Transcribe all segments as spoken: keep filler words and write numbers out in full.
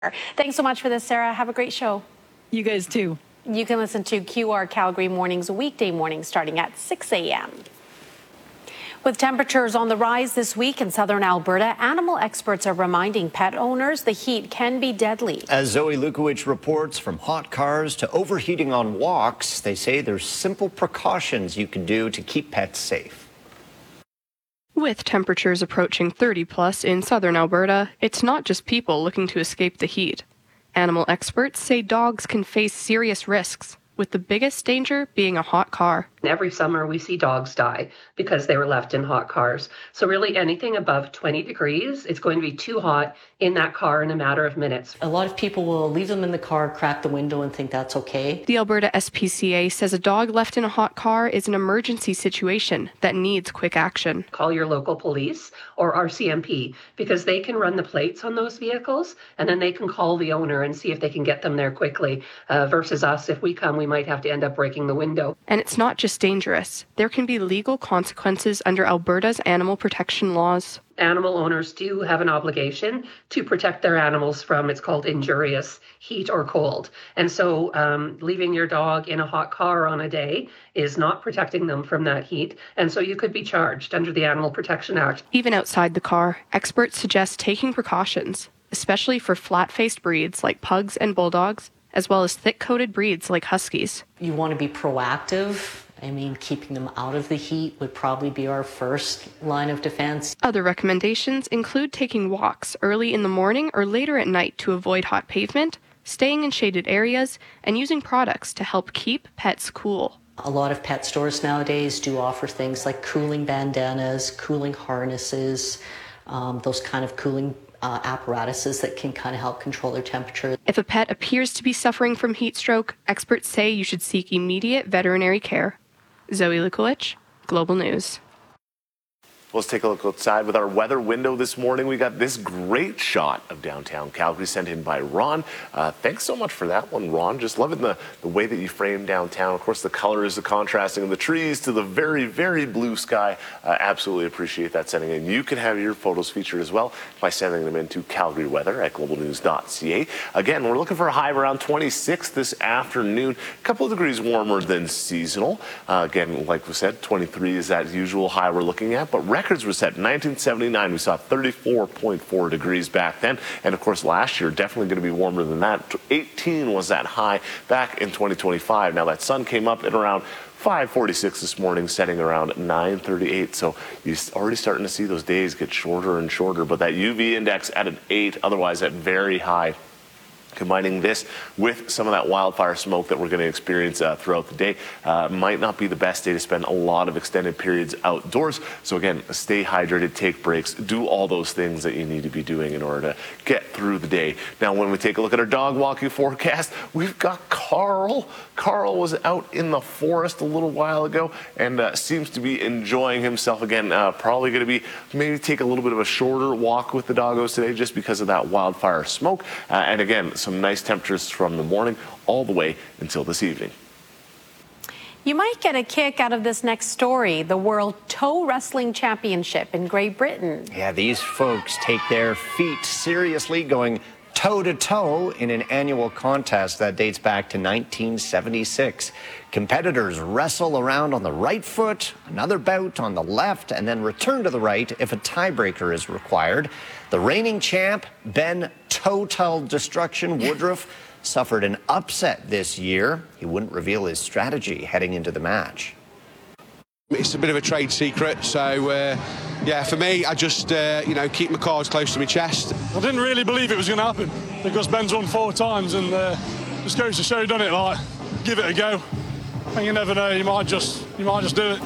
Thanks so much for this, Sarah. Have a great show. You guys too. You can listen to Q R Calgary mornings weekday mornings starting at six a m With temperatures on the rise this week in southern Alberta, animal experts are reminding pet owners the heat can be deadly. As Zoe Lukowicz reports, from hot cars to overheating on walks, they say there's simple precautions you can do to keep pets safe. With temperatures approaching thirty plus in southern Alberta, it's not just people looking to escape the heat. Animal experts say dogs can face serious risks, with the biggest danger being a hot car. Every summer we see dogs die because they were left in hot cars. So really anything above twenty degrees, it's going to be too hot in that car in a matter of minutes. A lot of people will leave them in the car, crack the window and think that's okay. The Alberta S P C A says a dog left in a hot car is an emergency situation that needs quick action. Call your local police or R C M P because they can run the plates on those vehicles and then they can call the owner and see if they can get them there quickly uh, versus us. If we come, we might have to end up breaking the window. And it's not just dangerous. There can be legal consequences under Alberta's animal protection laws. Animal owners do have an obligation to protect their animals from, it's called injurious heat or cold. And so um, leaving your dog in a hot car on a day is not protecting them from that heat. And so you could be charged under the Animal Protection Act. Even outside the car, experts suggest taking precautions, especially for flat-faced breeds like pugs and bulldogs, as well as thick-coated breeds like huskies. You want to be proactive. I mean, keeping them out of the heat would probably be our first line of defense. Other recommendations include taking walks early in the morning or later at night to avoid hot pavement, staying in shaded areas, and using products to help keep pets cool. A lot of pet stores nowadays do offer things like cooling bandanas, cooling harnesses, um, those kind of cooling Uh, apparatuses that can kind of help control their temperature. If a pet appears to be suffering from heat stroke, experts say you should seek immediate veterinary care. Zoe Lukowicz, Global News. Let's take a look outside with our weather window this morning. We got this great shot of downtown Calgary sent in by Ron. Uh, thanks so much for that one, Ron. Just loving the, the way that you frame downtown. Of course, the colors, the contrasting of the trees to the very, very blue sky. Uh, absolutely appreciate that sending in. You can have your photos featured as well by sending them in to Calgary Weather at global news dot c a. Again, we're looking for a high of around twenty-six this afternoon. A couple of degrees warmer than seasonal. Uh, again, like we said, twenty-three is that usual high we're looking at, but records were set in nineteen seventy-nine. We saw thirty-four point four degrees back then. And of course, last year, definitely going to be warmer than that. eighteen was that high back in twenty twenty-five. Now that sun came up at around five forty-six this morning, setting around nine thirty-eight. So you're already starting to see those days get shorter and shorter. But that U V index at an eight, otherwise at very high. Combining this with some of that wildfire smoke that we're going to experience uh, throughout the day uh, might not be the best day to spend a lot of extended periods outdoors. So again, stay hydrated, take breaks, do all those things that you need to be doing in order to get through the day. Now, when we take a look at our dog walking forecast, we've got Carl. Carl was out in the forest a little while ago and uh, seems to be enjoying himself again. Uh, probably going to be maybe take a little bit of a shorter walk with the doggos today just because of that wildfire smoke. Uh, and again, some nice temperatures from the morning all the way until this evening. You might get a kick out of this next story, the World Toe Wrestling Championship in Great Britain. Yeah, these folks take their feet seriously, going toe-to-toe in an annual contest that dates back to nineteen seventy-six. Competitors wrestle around on the right foot, another bout on the left, and then return to the right if a tiebreaker is required. The reigning champ, Ben Total Destruction Woodruff, suffered an upset this year. He wouldn't reveal his strategy heading into the match. It's a bit of a trade secret, so uh, yeah, for me, I just uh, you know keep my cards close to my chest. I didn't really believe it was going to happen because Ben's won four times, and uh, just goes to show, done it. Like, give it a go, and you never know, you might just you might just do it.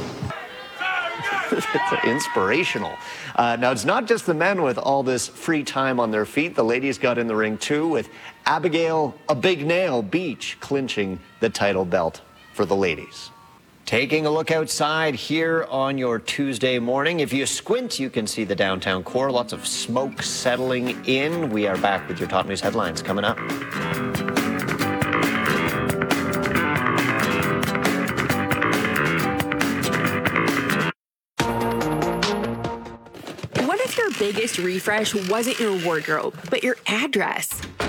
It's inspirational. Uh, now, it's not just the men with all this free time on their feet. The ladies got in the ring, too, with Abigail A Big Nail Beach clinching the title belt for the ladies. Taking a look outside here on your Tuesday morning. If you squint, you can see the downtown core. Lots of smoke settling in. We are back with your top news headlines coming up. What if your biggest refresh wasn't your wardrobe, but your address?